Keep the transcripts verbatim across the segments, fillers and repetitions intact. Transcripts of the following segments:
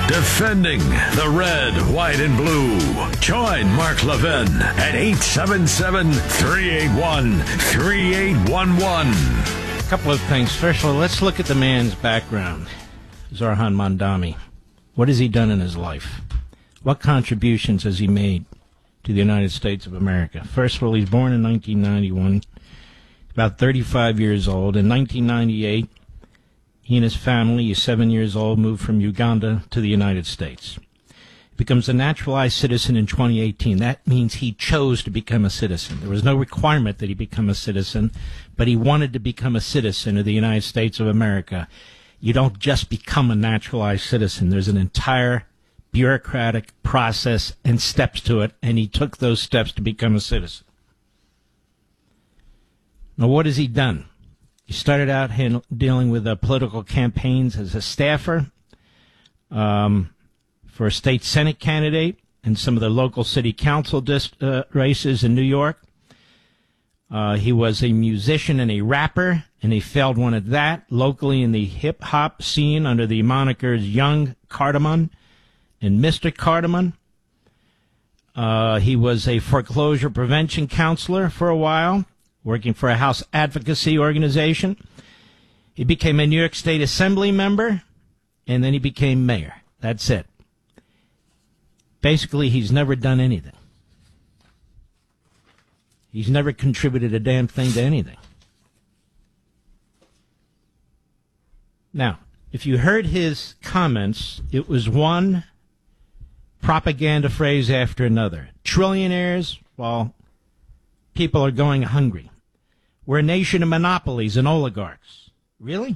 Defending the red, white, and blue. Join Mark Levin at eight seven seven, three eight one, three eight one one. A couple of things. First of all, let's look at the man's background. Zarhan Mamdani. What has he done in his life? What contributions has he made to the United States of America? First of all, he's born in nineteen ninety-one, about thirty-five years old. In nineteen ninety-eight, he and his family, he's seven years old, moved from Uganda to the United States. He becomes a naturalized citizen in twenty eighteen. That means he chose to become a citizen. There was no requirement that he become a citizen, but he wanted to become a citizen of the United States of America. You don't just become a naturalized citizen. There's an entire bureaucratic process and steps to it, and he took those steps to become a citizen. Now, what has he done? He started out handle, dealing with uh, political campaigns as a staffer um, for a state senate candidate and some of the local city council dist, uh, races in New York. Uh, he was a musician and a rapper, and he failed one at that, locally in the hip-hop scene under the monikers Young Cardamon and Mister Cardamon. Uh, he was a foreclosure prevention counselor for a while, working for a house advocacy organization. He became a New York State Assembly member, and then he became mayor. That's it. Basically, he's never done anything. He's never contributed a damn thing to anything. Now, if you heard his comments, it was one propaganda phrase after another. Trillionaires, while people are going hungry. We're a nation of monopolies and oligarchs. Really?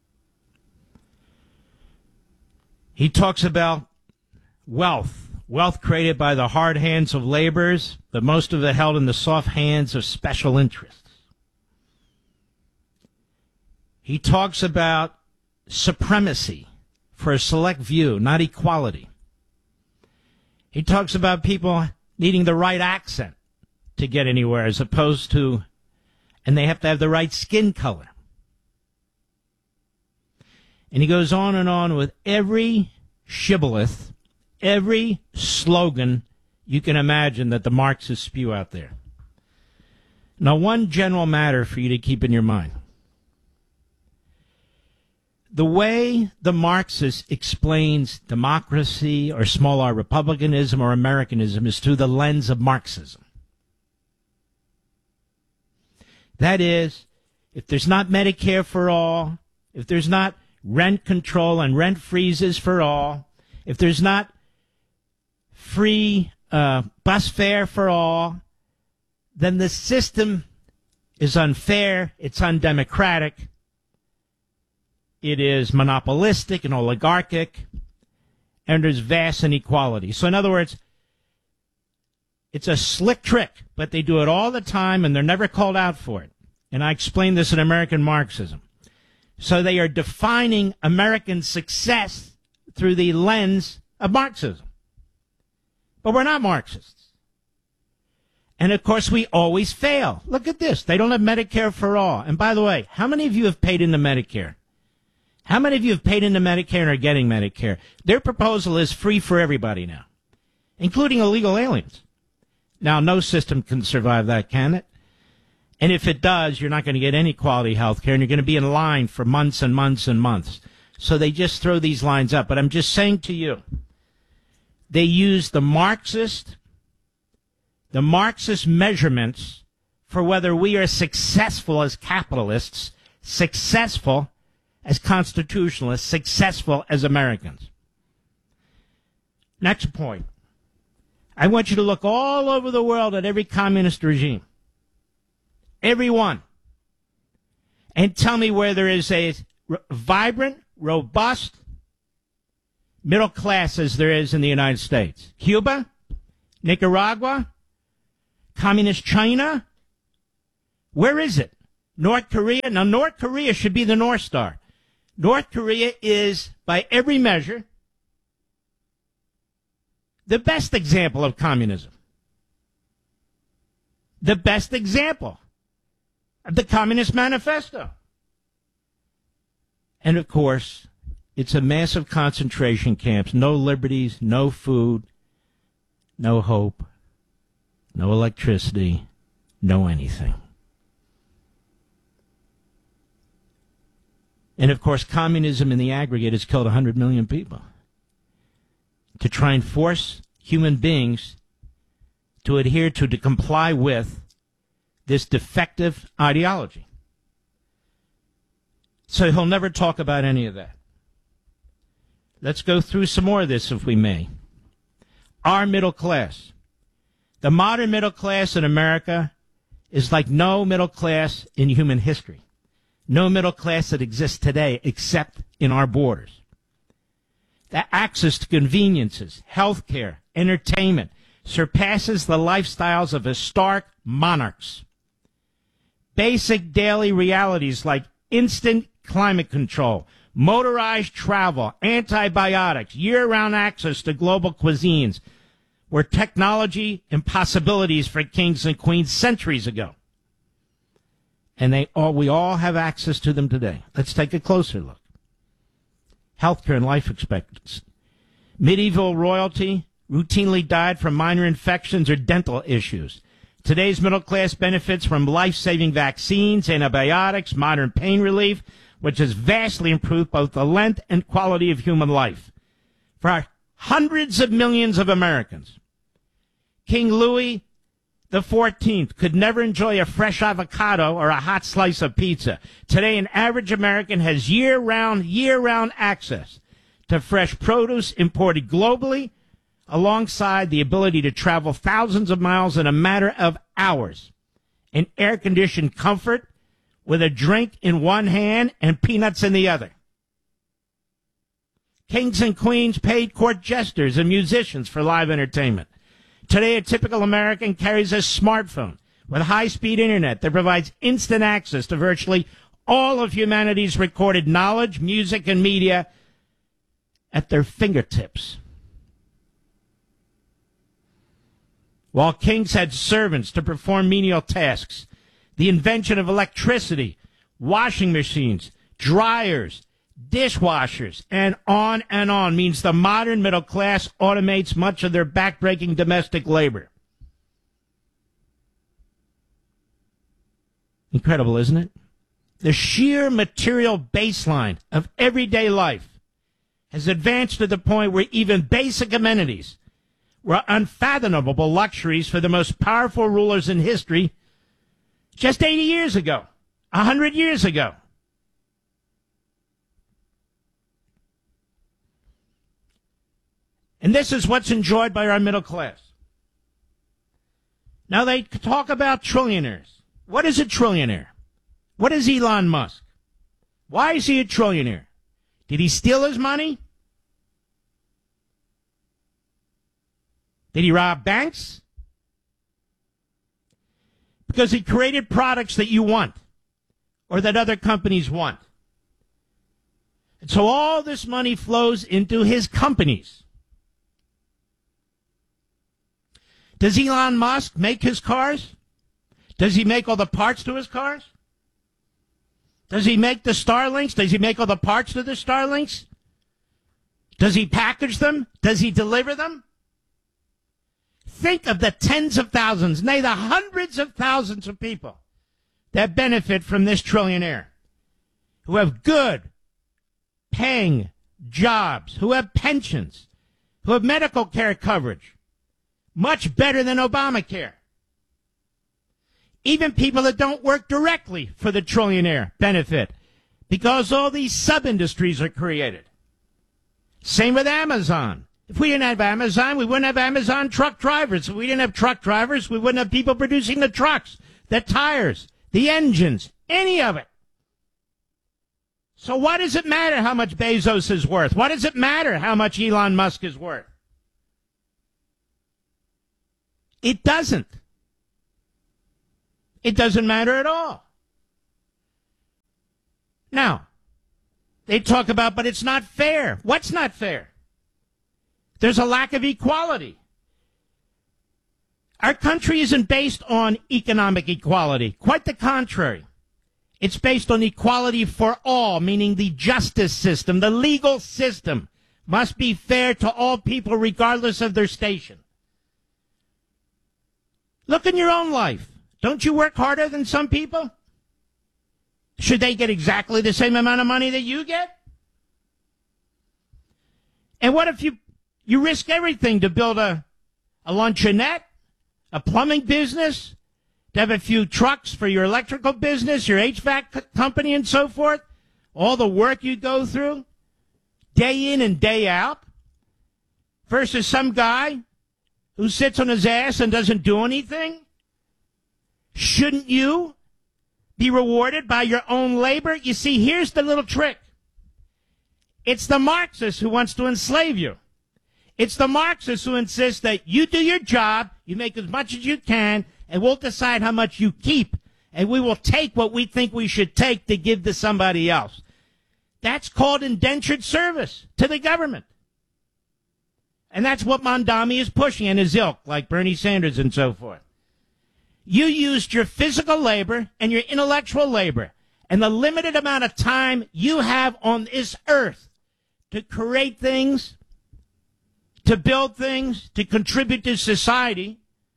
He talks about wealth. Wealth created by the hard hands of laborers, but most of it held in the soft hands of special interests. He talks about supremacy for a select few, not equality. He talks about people needing the right accent to get anywhere, as opposed to, and they have to have the right skin color. And he goes on and on with every shibboleth, every slogan you can imagine that the Marxists spew out there. Now, one general matter for you to keep in your mind. The way the Marxist explains democracy or small r republicanism or Americanism is through the lens of Marxism. That is, if there's not Medicare for all, if there's not rent control and rent freezes for all, if there's not free uh, bus fare for all, then the system is unfair, it's undemocratic, it is monopolistic and oligarchic, and there's vast inequality. So in other words, it's a slick trick, but they do it all the time, and they're never called out for it. And I explained this in American Marxism. So they are defining American success through the lens of Marxism. But we're not Marxists. And, of course, we always fail. Look at this. They don't have Medicare for all. And, by the way, how many of you have paid into Medicare? How many of you have paid into Medicare and are getting Medicare? Their proposal is free for everybody now, including illegal aliens. Now, no system can survive that, can it? And if it does, you're not going to get any quality health care, and you're going to be in line for months and months and months. So they just throw these lines up. But I'm just saying to you, they use the Marxist, the Marxist measurements for whether we are successful as capitalists, successful as constitutionalists, successful as Americans. Next point. I want you to look all over the world at every communist regime. Every one. And tell me where there is a r- vibrant, robust middle class as there is in the United States. Cuba? Nicaragua? Communist China? Where is it? North Korea? Now, North Korea should be the North Star. North Korea is, by every measure, the best example of communism. The best example of the Communist Manifesto. And, of course, It's a massive concentration camps. No liberties, no food, no hope, no electricity, no anything. And, of course, communism in the aggregate has killed one hundred million people. To try and force human beings to adhere to, to comply with this defective ideology. So he'll never talk about any of that. Let's go through some more of this, if we may. Our middle class. The modern middle class in America is like no middle class in human history. No middle class that exists today except in our borders. The access to conveniences, health care, entertainment surpasses the lifestyles of historic monarchs. Basic daily realities like instant climate control, motorized travel, antibiotics, year-round access to global cuisines were technology impossibilities for kings and queens centuries ago. And they all, we all have access to them today. Let's take a closer look. Healthcare and life expectancy. Medieval royalty routinely died from minor infections or dental issues. Today's middle class benefits from life-saving vaccines, antibiotics, modern pain relief, which has vastly improved both the length and quality of human life. For hundreds of millions of Americans, King Louis the fourteenth could never enjoy a fresh avocado or a hot slice of pizza. Today, an average American has year-round, year-round access to fresh produce imported globally, alongside the ability to travel thousands of miles in a matter of hours in air-conditioned comfort with a drink in one hand and peanuts in the other. Kings and queens paid court jesters and musicians for live entertainment. Today, a typical American carries a smartphone with high-speed internet that provides instant access to virtually all of humanity's recorded knowledge, music, and media at their fingertips. While kings had servants to perform menial tasks, the invention of electricity, washing machines, dryers, dishwashers, and on and on means the modern middle class automates much of their backbreaking domestic labor. Incredible, isn't it? The sheer material baseline of everyday life has advanced to the point where even basic amenities were unfathomable luxuries for the most powerful rulers in history just eighty years ago, one hundred years ago. And this is what's enjoyed by our middle class. Now they talk about trillionaires. What is a trillionaire? What is Elon Musk? Why is he a trillionaire? Did he steal his money? Did he rob banks? Because he created products that you want or that other companies want. And so all this money flows into his companies. Does Elon Musk make his cars? Does he make all the parts to his cars? Does he make the Starlinks? Does he make all the parts to the Starlinks? Does he package them? Does he deliver them? Think of the tens of thousands, nay, the hundreds of thousands of people that benefit from this trillionaire, who have good, paying jobs, who have pensions, who have medical care coverage, much better than Obamacare. Even people that don't work directly for the trillionaire benefit because all these sub-industries are created. Same with Amazon. If we didn't have Amazon, we wouldn't have Amazon truck drivers. If we didn't have truck drivers, we wouldn't have people producing the trucks, the tires, the engines, any of it. So why does it matter how much Bezos is worth? Why does it matter how much Elon Musk is worth? It doesn't. It doesn't matter at all. Now, they talk about, but it's not fair. What's not fair? There's a lack of equality. Our country isn't based on economic equality. Quite the contrary. It's based on equality for all, meaning the justice system, the legal system must be fair to all people regardless of their station. Look in your own life. Don't you work harder than some people? Should they get exactly the same amount of money that you get? And what if you you risk everything to build a, a luncheonette, a plumbing business, to have a few trucks for your electrical business, your H V A C company, and so forth? All the work you go through, day in and day out, versus some guy who sits on his ass and doesn't do anything? Shouldn't you be rewarded by your own labor? You see, here's the little trick. It's the Marxist who wants to enslave you. It's the Marxist who insists that you do your job, you make as much as you can, and we'll decide how much you keep, and we will take what we think we should take to give to somebody else. That's called indentured service to the government. And that's what Mondami is pushing, and his ilk, like Bernie Sanders and so forth. You used your physical labor and your intellectual labor and the limited amount of time you have on this earth to create things, to build things, to contribute to society.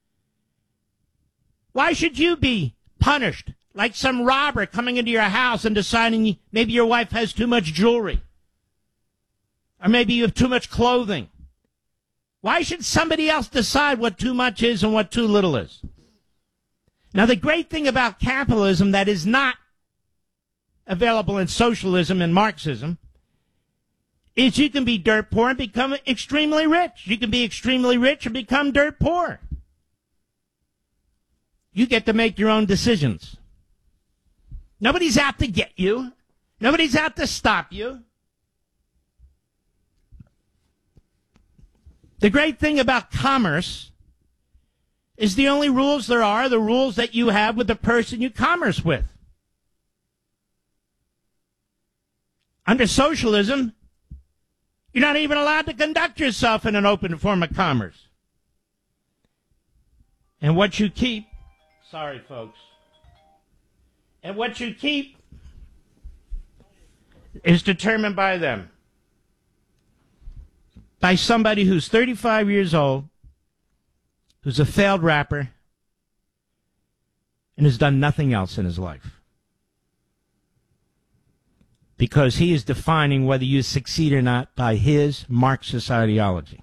Why should you be punished like some robber coming into your house and deciding maybe your wife has too much jewelry? Or maybe you have too much clothing? Why should somebody else decide what too much is and what too little is? Now, the great thing about capitalism that is not available in socialism and Marxism is you can be dirt poor and become extremely rich. You can be extremely rich and become dirt poor. You get to make your own decisions. Nobody's out to get you. Nobody's out to stop you. The great thing about commerce is the only rules there are the rules that you have with the person you commerce with. Under socialism, you're not even allowed to conduct yourself in an open form of commerce. And what you keep, sorry folks, and what you keep is determined by them. By somebody who's thirty-five years old, who's a failed rapper, and has done nothing else in his life. Because he is defining whether you succeed or not by his Marxist ideology.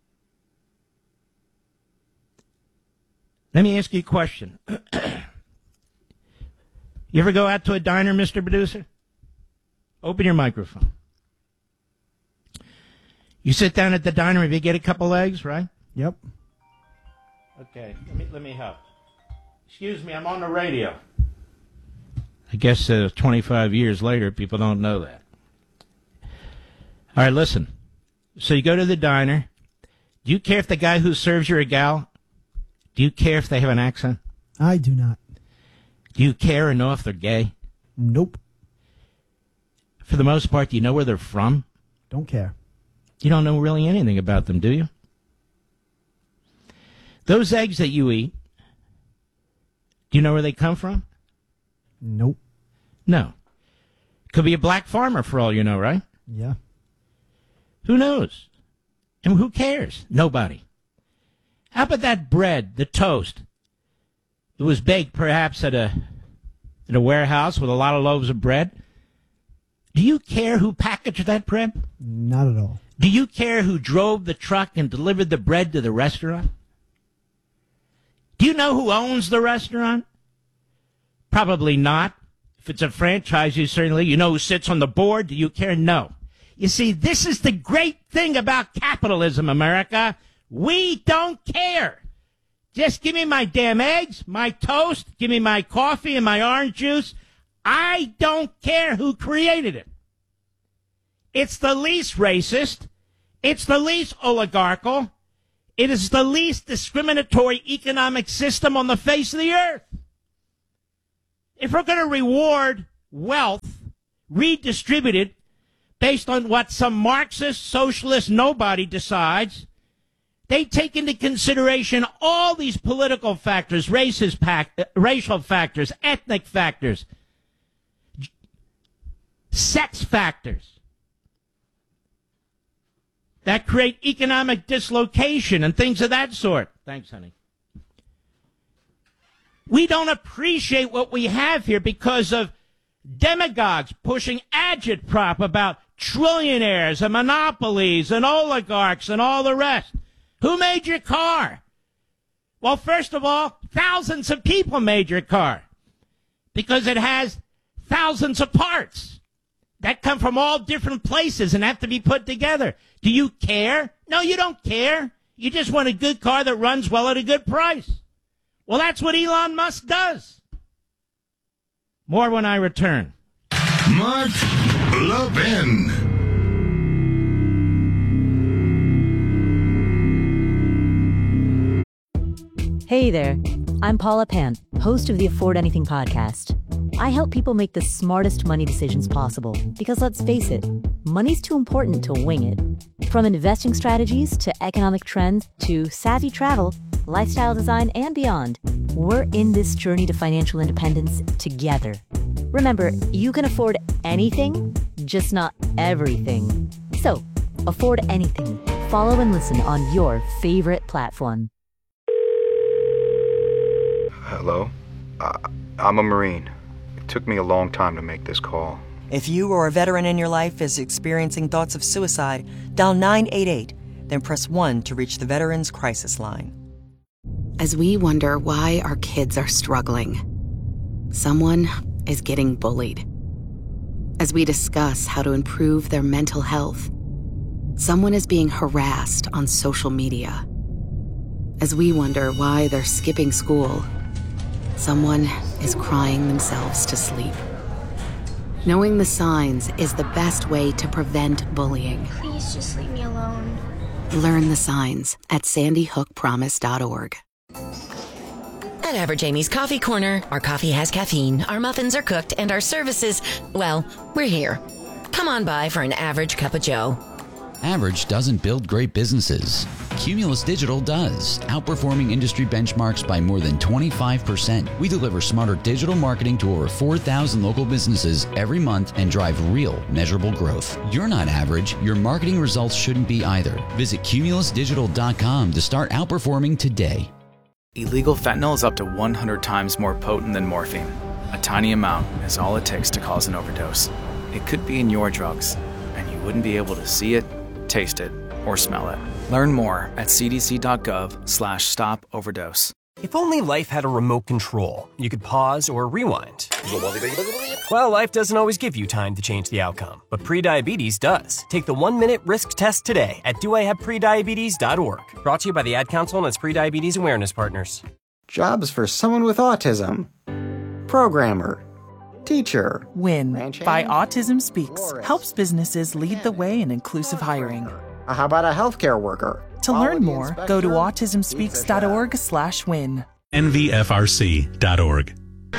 Let me ask you a question. You ever go out to a diner, Mister Producer? Open your microphone. You sit down at the diner and you get a couple eggs, right? Yep. Okay, let me let me help. Excuse me, I'm on the radio. I guess uh, twenty-five years later, people don't know that. All right, listen. So you go to the diner. Do you care if the guy who serves you a gal, do you care if they have an accent? I do not. Do you care or know if they're gay? Nope. For the most part, do you know where they're from? Don't care. You don't know really anything about them, do you? Those eggs that you eat, do you know where they come from? Nope. No. Could be a black farmer for all you know, right? Yeah. Who knows? And who cares? Nobody. How about that bread, the toast? It was baked perhaps at a in a warehouse with a lot of loaves of bread. Do you care who packaged that bread? Not at all. Do you care who drove the truck and delivered the bread to the restaurant? Do you know who owns the restaurant? Probably not. If it's a franchise, you certainly, you know who sits on the board. Do you care? No. You see, this is the great thing about capitalism, America. We don't care. Just give me my damn eggs, my toast, give me my coffee and my orange juice. I don't care who created it. It's the least racist. It's the least oligarchical. It is the least discriminatory economic system on the face of the earth. If we're going to reward wealth redistributed based on what some Marxist, socialist nobody decides, they take into consideration all these political factors, racist pac- racial factors, ethnic factors, sex factors that create economic dislocation and things of that sort. Thanks, honey. We don't appreciate what we have here because of demagogues pushing agitprop about trillionaires and monopolies and oligarchs and all the rest. Who made your car? Well, first of all, thousands of people made your car because it has thousands of parts that come from all different places and have to be put together. Do you care? No, you don't care. You just want a good car that runs well at a good price. Well, that's what Elon Musk does. More when I return. Mark Levin. Hey there, I'm Paula Pant, host of the Afford Anything podcast. I help people make the smartest money decisions possible because, let's face it, money's too important to wing it. From investing strategies to economic trends to savvy travel, lifestyle design, and beyond, we're in this journey to financial independence together. Remember, you can afford anything, just not everything. So, afford anything. Follow and listen on your favorite platform. Hello? Uh, I'm a Marine. It took me a long time to make this call. If you or a veteran in your life is experiencing thoughts of suicide, dial nine eight eight, then press one to reach the Veterans Crisis Line. As we wonder why our kids are struggling, someone is getting bullied. As we discuss how to improve their mental health, someone is being harassed on social media. As we wonder why they're skipping school, someone is crying themselves to sleep. Knowing the signs is the best way to prevent bullying. Please just leave me alone. Learn the signs at sandy hook promise dot org. At Average Amy's Coffee Corner, our coffee has caffeine, our muffins are cooked, and our services, well, we're here. Come on by for an average cup of joe. Average doesn't build great businesses. Cumulus Digital does, outperforming industry benchmarks by more than twenty-five percent. We deliver smarter digital marketing to over four thousand local businesses every month and drive real, measurable growth. You're not average. Your marketing results shouldn't be either. Visit cumulus digital dot com to start outperforming today. Illegal fentanyl is up to one hundred times more potent than morphine. A tiny amount is all it takes to cause an overdose. It could be in your drugs, and you wouldn't be able to see it, taste it, or smell it. Learn more at c d c dot gov slash stop overdose. If only life had a remote control, you could pause or rewind. Well, life doesn't always give you time to change the outcome, but prediabetes does. Take the one-minute risk test today at do I have prediabetes dot org. Brought to you by the Ad Council and its prediabetes awareness partners. Jobs for someone with autism. Programmer. Teacher. WIN by Autism Speaks helps businesses lead the way in inclusive hiring. How about a healthcare worker? To learn more, go to autism speaks dot org slash win. N V F R C dot org.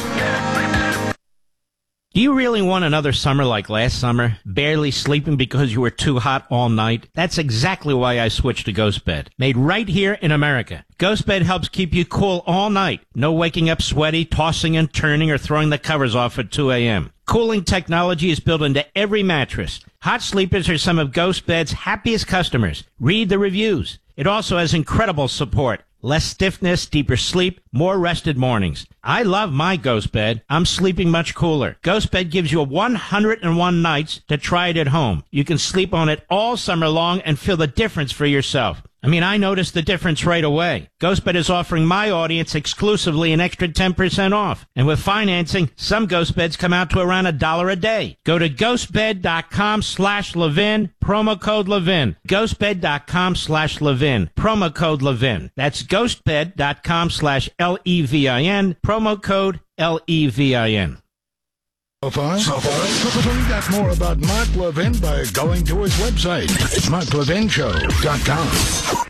Do you really want another summer like last summer? Barely sleeping because you were too hot all night? That's exactly why I switched to GhostBed. Made right here in America. GhostBed helps keep you cool all night. No waking up sweaty, tossing and turning, or throwing the covers off at two a.m. Cooling technology is built into every mattress. Hot sleepers are some of GhostBed's happiest customers. Read the reviews. It also has incredible support. Less stiffness, deeper sleep, more rested mornings. I love my GhostBed. I'm sleeping much cooler. GhostBed gives you one hundred one nights to try it at home. You can sleep on it all summer long and feel the difference for yourself. I mean, I noticed the difference right away. GhostBed is offering my audience exclusively an extra ten percent off. And with financing, some GhostBeds come out to around a dollar a day. Go to ghostbed.com slash Levin, promo code Levin. Ghostbed.com slash Levin, promo code Levin. That's ghostbed.com slash L E V I N, promo code L E V I N. So far, so far, find out more about Mark Levin by going to his website. It's mark levin show dot com.